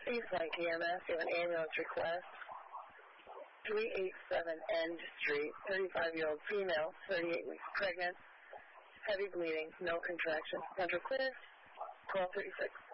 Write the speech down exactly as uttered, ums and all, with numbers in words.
Eastline E M S, you have an ambulance request. three eighty-seven End Street, thirty-five-year-old female, thirty-eight weeks pregnant, heavy bleeding, no contractions. Central clear, twelve thirty-six.